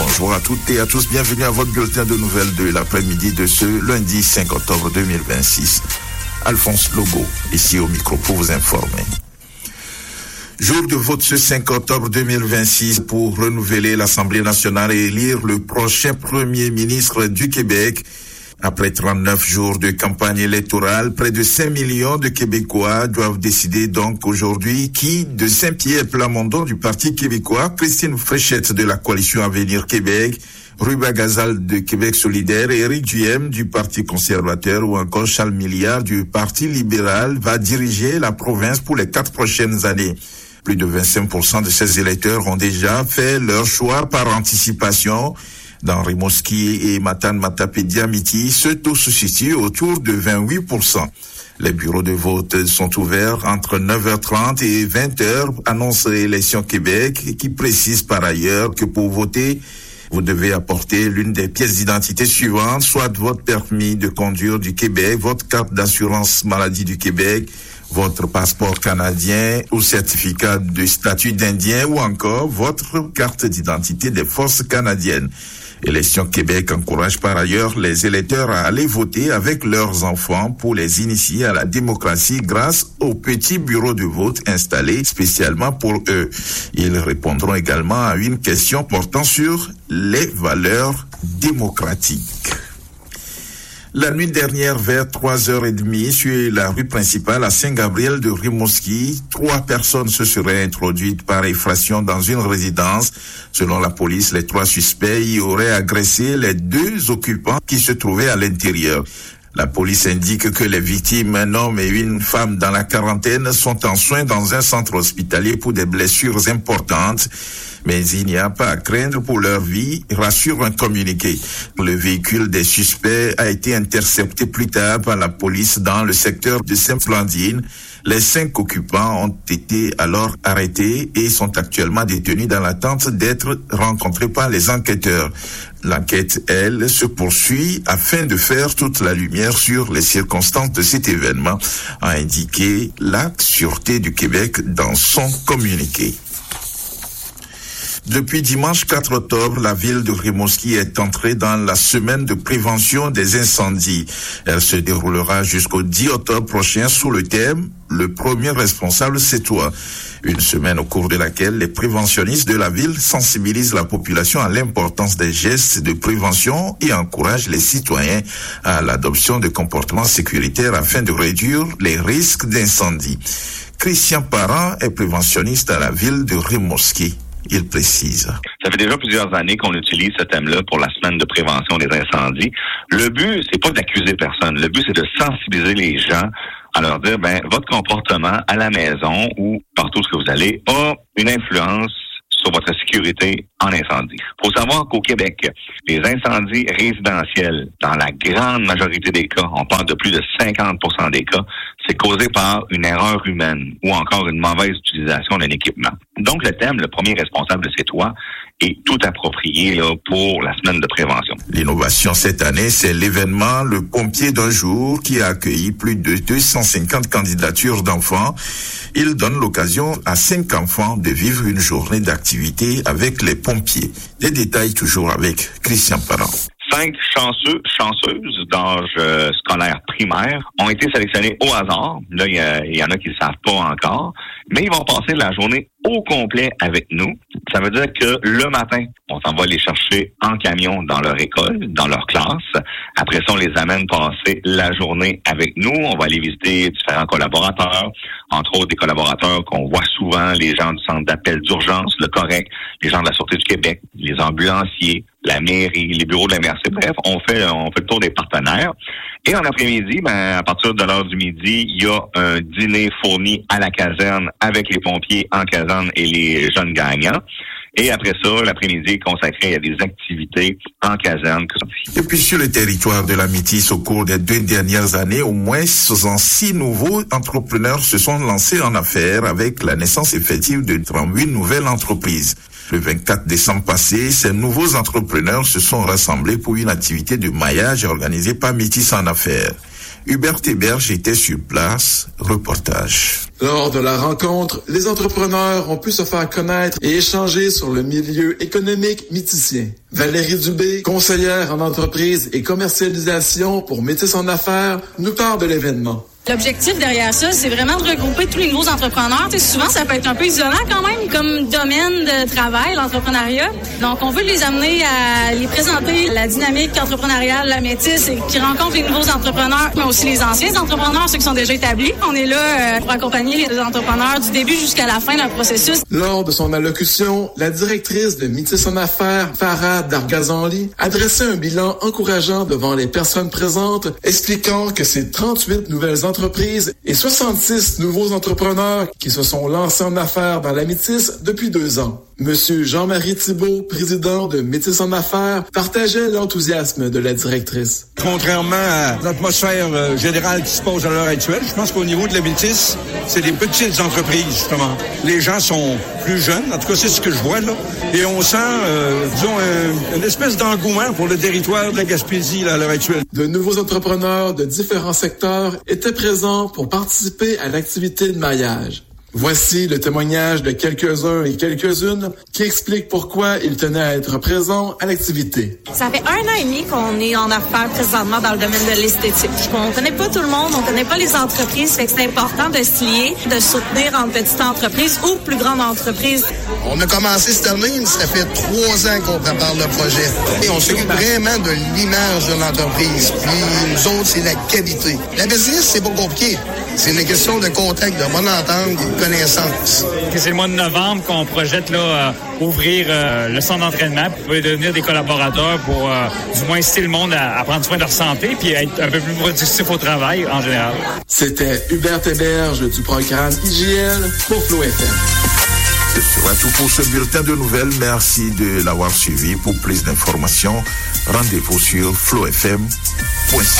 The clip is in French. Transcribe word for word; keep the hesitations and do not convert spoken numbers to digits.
Bonjour à toutes et à tous, bienvenue à votre bulletin de nouvelles de l'après-midi de ce lundi cinq octobre deux mille vingt-six. Alphonse Logo, ici au micro pour vous informer. Jour de vote ce cinq octobre deux mille vingt-six pour renouveler l'Assemblée nationale et élire le prochain Premier ministre du Québec. Après trente-neuf jours de campagne électorale, près de cinq millions de Québécois doivent décider donc aujourd'hui qui de Saint-Pierre Plamondon du Parti québécois, Christine Fréchette de la Coalition Avenir Québec, Ruba Gazal de Québec solidaire et Éric Duhem du Parti conservateur ou encore Charles Milliard du Parti libéral va diriger la province pour les quatre prochaines années. Plus de vingt-cinq pour cent de ces électeurs ont déjà fait leur choix par anticipation. Dans Rimouski et Matane-Matapédia-Miti, ce taux se situe autour de vingt-huit pour cent. Les bureaux de vote sont ouverts entre neuf heures trente et vingt heures, annonce Élections Québec, qui précise par ailleurs que pour voter, vous devez apporter l'une des pièces d'identité suivantes, soit votre permis de conduire du Québec, votre carte d'assurance maladie du Québec, votre passeport canadien ou certificat de statut d'Indien ou encore votre carte d'identité des forces canadiennes. Élections Québec encourage par ailleurs les électeurs à aller voter avec leurs enfants pour les initier à la démocratie grâce aux petits bureaux de vote installés spécialement pour eux. Ils répondront également à une question portant sur les valeurs démocratiques. La nuit dernière, vers trois heures trente, sur la rue principale à Saint-Gabriel de Rimouski, trois personnes se seraient introduites par effraction dans une résidence. Selon la police, les trois suspects y auraient agressé les deux occupants qui se trouvaient à l'intérieur. La police indique que les victimes, un homme et une femme dans la quarantaine, sont en soins dans un centre hospitalier pour des blessures importantes. Mais il n'y a pas à craindre pour leur vie, rassure un communiqué. Le véhicule des suspects a été intercepté plus tard par la police dans le secteur de Sainte-Flandine. Les cinq occupants ont été alors arrêtés et sont actuellement détenus dans l'attente d'être rencontrés par les enquêteurs. L'enquête, elle, se poursuit afin de faire toute la lumière sur les circonstances de cet événement, a indiqué la Sûreté du Québec dans son communiqué. Depuis dimanche quatre octobre, la ville de Rimouski est entrée dans la semaine de prévention des incendies. Elle se déroulera jusqu'au dix octobre prochain sous le thème « Le premier responsable, c'est toi ». Une semaine au cours de laquelle les préventionnistes de la ville sensibilisent la population à l'importance des gestes de prévention et encouragent les citoyens à l'adoption de comportements sécuritaires afin de réduire les risques d'incendie. Christian Parent est préventionniste à la ville de Rimouski. Il précise. Ça fait déjà plusieurs années qu'on utilise ce thème-là pour la semaine de prévention des incendies. Le but, c'est pas d'accuser personne. Le but, c'est de sensibiliser les gens à leur dire, ben, votre comportement à la maison ou partout où vous allez a une influence sur votre sécurité en incendie. Il faut savoir qu'au Québec, les incendies résidentiels, dans la grande majorité des cas, on parle de plus de cinquante pour cent des cas, c'est causé par une erreur humaine ou encore une mauvaise utilisation d'un équipement. Donc, le thème, le premier responsable, c'est toi, est tout approprié là, pour la semaine de prévention. L'innovation cette année, c'est l'événement Le Pompier d'un jour qui a accueilli plus de deux cent cinquante candidatures d'enfants. Il donne l'occasion à cinq enfants de vivre une journée d'activité avec les pompiers. Des détails toujours avec Christian Parent. Cinq chanceux, chanceuses d'âge euh, scolaire primaire ont été sélectionnés au hasard. Là, il y, y en a qui ne savent pas encore, mais ils vont passer la journée au complet avec nous. Ça veut dire que le matin, on s'en va les chercher en camion dans leur école, dans leur classe. Après ça, on les amène passer la journée avec nous. On va aller visiter différents collaborateurs, entre autres des collaborateurs qu'on voit souvent, les gens du centre d'appel d'urgence, le correct, les gens de la Sûreté du Québec, les ambulanciers, la mairie, les bureaux de la M R C. Bref, on fait on fait le tour des partenaires. Et en après-midi, ben à partir de l'heure du midi, il y a un dîner fourni à la caserne avec les pompiers en caserne et les jeunes gagnants. Et après ça, l'après-midi est consacré à des activités en caserne. Et puis sur le territoire de la Métis, au cours des deux dernières années, au moins soixante-six nouveaux entrepreneurs se sont lancés en affaires avec la naissance effective de trente-huit nouvelles entreprises. Le vingt-quatre décembre passé, ces nouveaux entrepreneurs se sont rassemblés pour une activité de maillage organisée par Métis en affaires. Hubert Héberge était sur place. Reportage. Lors de la rencontre, les entrepreneurs ont pu se faire connaître et échanger sur le milieu économique métissien. Valérie Dubé, conseillère en entreprise et commercialisation pour Métis en affaires, nous parle de l'événement. L'objectif derrière ça, c'est vraiment de regrouper tous les nouveaux entrepreneurs. Tu sais, souvent, ça peut être un peu isolant quand même comme domaine de travail, l'entrepreneuriat. Donc, on veut les amener à les présenter la dynamique entrepreneuriale, la Métis, et qui rencontrent les nouveaux entrepreneurs, mais aussi les anciens entrepreneurs, ceux qui sont déjà établis. On est là pour accompagner les entrepreneurs du début jusqu'à la fin d'un processus. Lors de son allocution, la directrice de Métis en affaires, Farah Dargazanli, adressait un bilan encourageant devant les personnes présentes, expliquant que ces trente-huit nouvelles entreprises entreprises et soixante-six nouveaux entrepreneurs qui se sont lancés en affaires dans la Métis depuis deux ans. Monsieur Jean-Marie Thibault, président de Métis en affaires, partageait l'enthousiasme de la directrice. Contrairement à l'atmosphère euh, générale qui se pose à l'heure actuelle, je pense qu'au niveau de la Métis, c'est des petites entreprises, justement. Les gens sont plus jeunes, en tout cas c'est ce que je vois là, et on sent, euh, disons, un, une espèce d'engouement pour le territoire de la Gaspésie là, à l'heure actuelle. De nouveaux entrepreneurs de différents secteurs étaient présents pour participer à l'activité de maillage. Voici le témoignage de quelques-uns et quelques-unes qui expliquent pourquoi ils tenaient à être présents à l'activité. Ça fait un an et demi qu'on est en affaires présentement dans le domaine de l'esthétique. On connaît pas tout le monde, on connaît pas les entreprises, fait que c'est important de se lier, de soutenir en petites entreprises ou plus grandes entreprises. On a commencé cette année, mais ça fait trois ans qu'on prépare le projet. Et on s'occupe vraiment de l'image de l'entreprise. Puis nous autres, c'est la qualité. La business, c'est pas compliqué. C'est une question de contact, de bonne entente et de connaissance. C'est le mois de novembre qu'on projette là, euh, ouvrir euh, le centre d'entraînement. Vous pouvez devenir des collaborateurs pour euh, du moins inciter le monde à, à prendre soin de leur santé puis à être un peu plus productif au travail en général. C'était Hubert Héberge du programme I J L pour Flow F M. Ce sera tout pour ce bulletin de nouvelles. Merci de l'avoir suivi. Pour plus d'informations, rendez-vous sur flow f m point c a.